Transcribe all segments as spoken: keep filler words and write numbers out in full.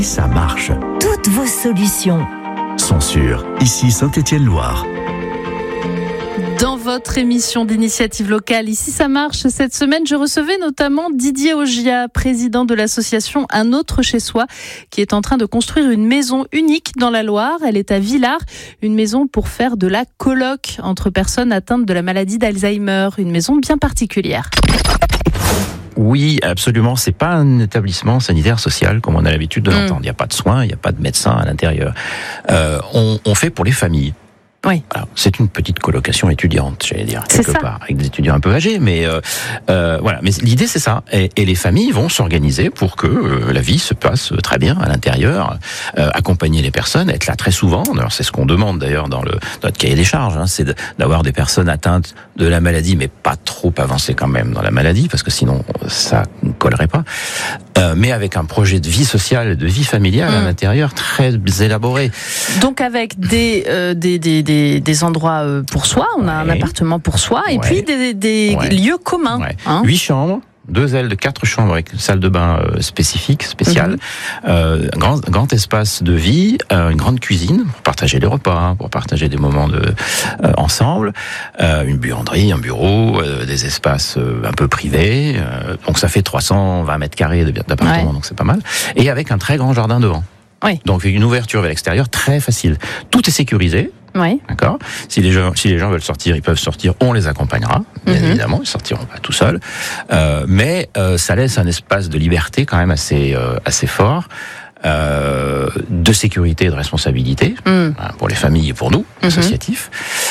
Ça marche. Toutes vos solutions sont sûres. Ici Saint-Étienne-Loire. Dans votre émission d'initiative locale, Ici ça marche, cette semaine, je recevais notamment Didier Ogia, président de l'association Un autre chez soi, qui est en train de construire une maison unique dans la Loire. Elle est à Villars, une maison pour faire de la coloc entre personnes atteintes de la maladie d'Alzheimer, une maison bien particulière. Oui, absolument. C'est pas un établissement sanitaire social comme on a l'habitude de l'entendre. Il mmh. n'y a pas de soins, il n'y a pas de médecin à l'intérieur. Euh, on, on fait pour les familles. Oui. Alors, c'est une petite colocation étudiante, j'allais dire, c'est quelque ça. part, avec des étudiants un peu âgés, mais euh, euh, voilà. Mais l'idée, c'est ça. Et, et les familles vont s'organiser pour que euh, la vie se passe très bien à l'intérieur, euh, accompagner les personnes, être là très souvent. Alors, c'est ce qu'on demande d'ailleurs dans le dans notre cahier des charges, hein, c'est de, d'avoir des personnes atteintes de la maladie, mais pas trop avancées quand même dans la maladie, parce que sinon ça ne collerait pas. Euh, mais avec un projet de vie sociale, de vie familiale mmh. à l'intérieur très élaboré. Donc avec des euh, des, des Des, des endroits pour soi, on a ouais. un appartement pour soi, et ouais. puis des, des ouais. lieux communs. Ouais. Hein Huit chambres, deux ailes de quatre chambres avec une salle de bain euh, spécifique, spéciale, mm-hmm. euh, un grand, grand espace de vie, euh, une grande cuisine pour partager les repas, hein, pour partager des moments de euh, ensemble, euh, une buanderie, un bureau, euh, des espaces euh, un peu privés. Euh, donc ça fait trois cent vingt mètres carrés d'appartement, ouais. donc c'est pas mal. Et avec un très grand jardin devant. Oui. Donc une ouverture vers l'extérieur très facile. Tout est sécurisé. Oui. D'accord. Si les gens, si les gens veulent sortir, ils peuvent sortir. On les accompagnera, bien mm-hmm. évidemment. Ils sortiront pas tout seuls, euh, mais euh, ça laisse un espace de liberté quand même assez euh, assez fort, euh, de sécurité et de responsabilité mm. hein, pour les familles et pour nous, mm-hmm. associatifs.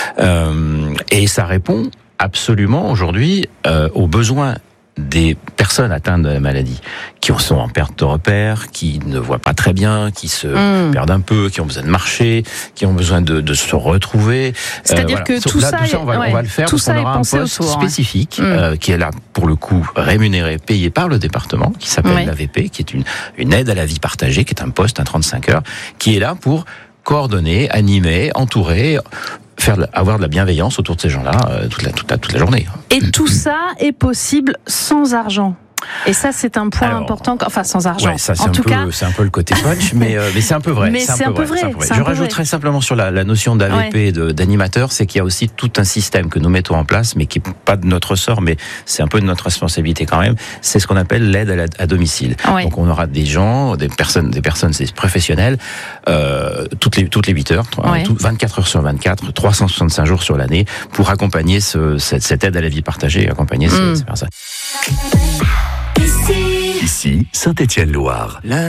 Euh, et ça répond absolument aujourd'hui euh, aux besoins des personnes atteintes de la maladie, qui sont en perte de repères, qui ne voient pas très bien, qui se mmh. perdent un peu, qui ont besoin de marcher, qui ont besoin de, de se retrouver. C'est-à-dire euh, voilà. que tout, là, ça, tout ça, on va, ouais, ouais, on va le faire parce qu'on aura un poste autour, spécifique ouais. euh, qui est là, pour le coup, rémunéré, payé par le département, qui s'appelle ouais. l'A V P, qui est une, une aide à la vie partagée, qui est un poste, un trente-cinq heures, qui est là pour coordonner, animer, entourer, faire avoir de la bienveillance autour de ces gens-là euh, toute la, toute la, toute la journée. Et tout ça est possible sans argent. Et ça, c'est un point Alors, important. Enfin, sans argent. Ouais, ça, c'est en un tout peu, cas, c'est un peu le côté punch, mais euh, mais c'est un peu vrai. Mais c'est, c'est un, un peu vrai. vrai. vrai. Je rajouterais simplement sur la, la notion d'A V P, ouais. de, d'animateur, c'est qu'il y a aussi tout un système que nous mettons en place, mais qui n'est pas de notre ressort, mais c'est un peu de notre responsabilité quand même. C'est ce qu'on appelle l'aide à, la, à domicile. Ouais. Donc, on aura des gens, des personnes, des personnes, c'est professionnels, euh, toutes les toutes les huit heures, ouais. tout, vingt-quatre heures sur vingt-quatre, trois cent soixante-cinq jours sur l'année, pour accompagner ce, cette, cette aide à la vie partagée, accompagner mmh. ces, ces personnes. Ici, Saint-Étienne-Loire.